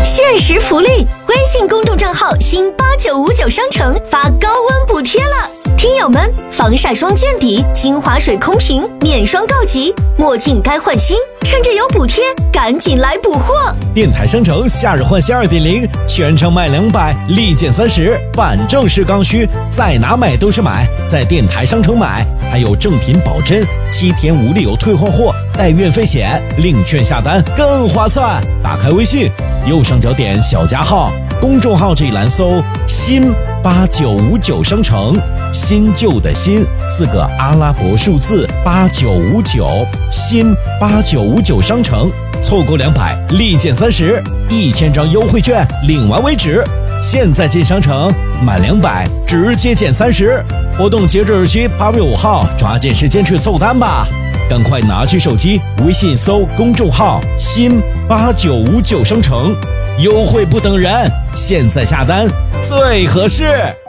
限时福利，微信公众账号新8959商城发高温补贴了。听友们，防晒霜见底，精华水空瓶免霜告急，墨镜该换新，趁着有补贴，赶紧来补货！ 电台商城夏日换新 2.0， 全程卖200，立减30，反正是刚需，在哪买都是买，在电台商城买，还有正品保真，7天无理由退换货，带运费险，领券下单更划算。打开微信，右上角点小加号，公众号这一栏搜新8959商城，新旧的新4个阿拉伯数字8959，新8959商城，凑够200立减30，1000张优惠券领完为止。现在进商城，满200直接减30，活动截止日期8月5号，抓紧时间去凑单吧！赶快拿起手机，微信搜公众号新8959商城，优惠不等人，现在下单最合适。